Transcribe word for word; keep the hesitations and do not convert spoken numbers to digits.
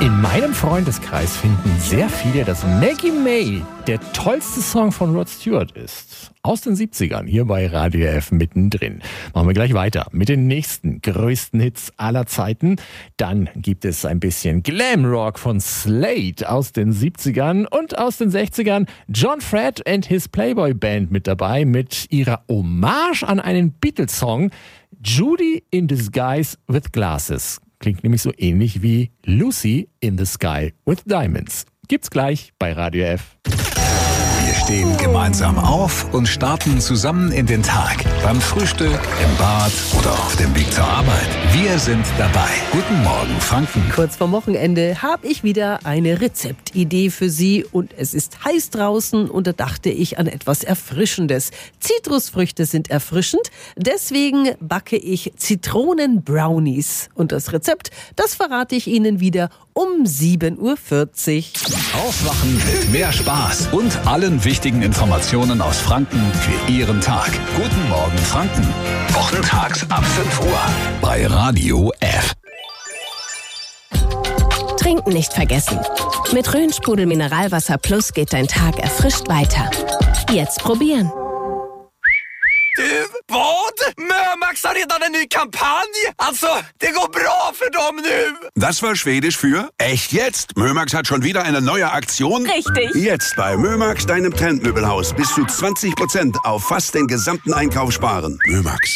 In meinem Freundeskreis finden sehr viele, dass Maggie May der tollste Song von Rod Stewart ist. Aus den siebzigern, hier bei Radio F mittendrin. Machen wir gleich weiter mit den nächsten größten Hits aller Zeiten. Dann gibt es ein bisschen Glamrock von Slade aus den siebzigern und aus den sechzigern John Fred and his Playboy Band mit dabei mit ihrer Hommage an einen Beatles-Song Judy in Disguise with Glasses. Klingt nämlich so ähnlich wie Lucy in the Sky with Diamonds. Gibt's gleich bei Radio F. Wir stehen gemeinsam auf und starten zusammen in den Tag. Beim Frühstück, im Bad oder auf dem Weg zur Arbeit. Wir sind dabei. Guten Morgen, Franken. Kurz vorm Wochenende habe ich wieder eine Rezeptidee für Sie und es ist heiß draußen und da dachte ich an etwas Erfrischendes. Zitrusfrüchte sind erfrischend, deswegen backe ich Zitronen-Brownies. Und das Rezept, das verrate ich Ihnen wieder um sieben Uhr vierzig. Aufwachen mit mehr Spaß und allen wichtigen Informationen aus Franken für Ihren Tag. Guten Morgen, Franken. Wochentags ab fünf Uhr bei Radio F. Trinken nicht vergessen. Mit Rhön-Sprudel Mineralwasser Plus geht dein Tag erfrischt weiter. Jetzt probieren. Du, vad? Mömax har redan en ny kampanj. Alltså, det går bra för dem nu. Das war Schwedisch für echt jetzt. Mömax hat schon wieder eine neue Aktion. Richtig. Jetzt bei Mömax, deinem Trendmöbelhaus. Bis zu zwanzig Prozent auf fast den gesamten Einkauf sparen. Mömax.